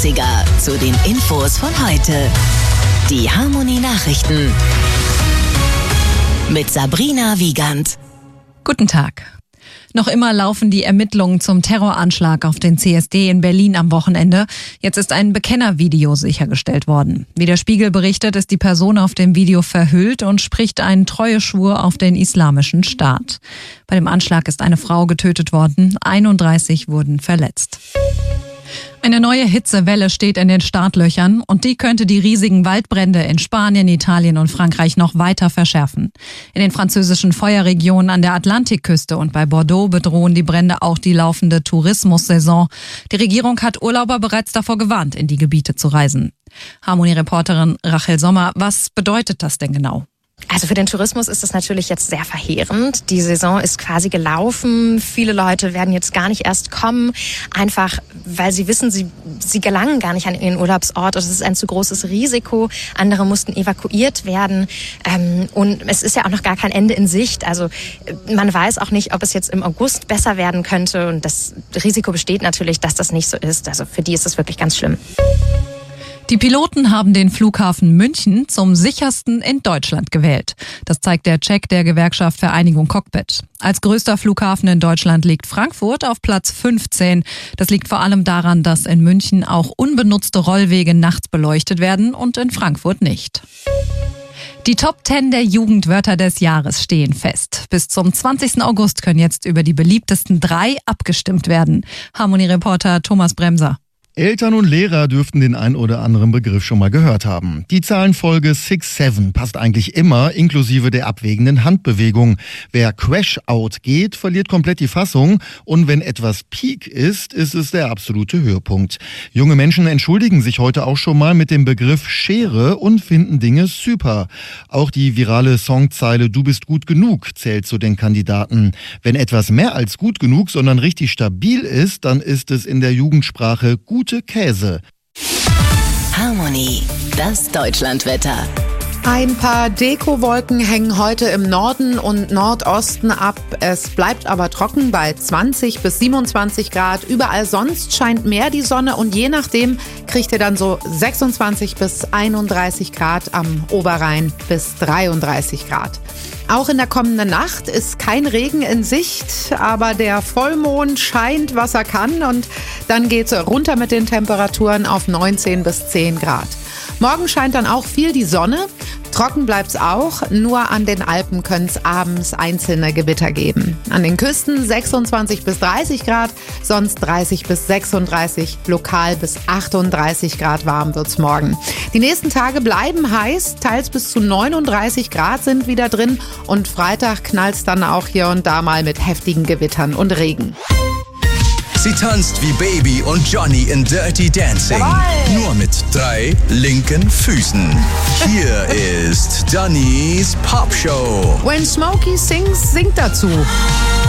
Klassiker zu den Infos von heute. Die Harmony Nachrichten mit Sabrina Wiegand. Guten Tag. Noch immer laufen die Ermittlungen zum Terroranschlag auf den CSD in Berlin am Wochenende. Jetzt ist ein Bekennervideo sichergestellt worden. Wie der Spiegel berichtet, ist die Person auf dem Video verhüllt und spricht einen Treueschwur auf den Islamischen Staat. Bei dem Anschlag ist eine Frau getötet worden, 31 wurden verletzt. Eine neue Hitzewelle steht in den Startlöchern und die könnte die riesigen Waldbrände in Spanien, Italien und Frankreich noch weiter verschärfen. In den französischen Feuerregionen an der Atlantikküste und bei Bordeaux bedrohen die Brände auch die laufende Tourismussaison. Die Regierung hat Urlauber bereits davor gewarnt, in die Gebiete zu reisen. Harmony-Reporterin Rachel Sommer, was bedeutet das denn genau? Also für den Tourismus ist das natürlich jetzt sehr verheerend. Die Saison ist quasi gelaufen. Viele Leute werden jetzt gar nicht erst kommen, einfach weil sie wissen, sie gelangen gar nicht an ihren Urlaubsort. Es ist ein zu großes Risiko. Andere mussten evakuiert werden. Und es ist ja auch noch gar kein Ende in Sicht. Also man weiß auch nicht, ob es jetzt im August besser werden könnte. Und das Risiko besteht natürlich, dass das nicht so ist. Also für die ist es wirklich ganz schlimm. Die Piloten haben den Flughafen München zum sichersten in Deutschland gewählt. Das zeigt der Check der Gewerkschaft Vereinigung Cockpit. Als größter Flughafen in Deutschland liegt Frankfurt auf Platz 15. Das liegt vor allem daran, dass in München auch unbenutzte Rollwege nachts beleuchtet werden und in Frankfurt nicht. Die Top 10 der Jugendwörter des Jahres stehen fest. Bis zum 20. August können jetzt über die beliebtesten 3 abgestimmt werden. Harmony-Reporter Thomas Bremser. Eltern und Lehrer dürften den ein oder anderen Begriff schon mal gehört haben. Die Zahlenfolge 6-7 passt eigentlich immer, inklusive der abwägenden Handbewegung. Wer Crash-Out geht, verliert komplett die Fassung. Und wenn etwas Peak ist, ist es der absolute Höhepunkt. Junge Menschen entschuldigen sich heute auch schon mal mit dem Begriff Schere und finden Dinge super. Auch die virale Songzeile "Du bist gut genug" zählt zu den Kandidaten. Wenn etwas mehr als gut genug, sondern richtig stabil ist, dann ist es in der Jugendsprache gute Käse. Harmony, das Deutschlandwetter. Ein paar Dekowolken hängen heute im Norden und Nordosten ab. Es bleibt aber trocken bei 20 bis 27 Grad. Überall sonst scheint mehr die Sonne und je nachdem kriegt ihr dann so 26 bis 31 Grad, am Oberrhein bis 33 Grad. Auch in der kommenden Nacht ist kein Regen in Sicht, aber der Vollmond scheint, was er kann, und dann geht's runter mit den Temperaturen auf 19 bis 10 Grad. Morgen scheint dann auch viel die Sonne. Trocken bleibt's auch, nur an den Alpen können es abends einzelne Gewitter geben. An den Küsten 26 bis 30 Grad, sonst 30 bis 36, lokal bis 38 Grad warm wird's morgen. Die nächsten Tage bleiben heiß, teils bis zu 39 Grad sind wieder drin und Freitag knallt's dann auch hier und da mal mit heftigen Gewittern und Regen. Sie tanzt wie Baby und Johnny in Dirty Dancing. Nur mit 3 linken Füßen. Hier ist Dannys Popshow. When Smokey sings, singt dazu.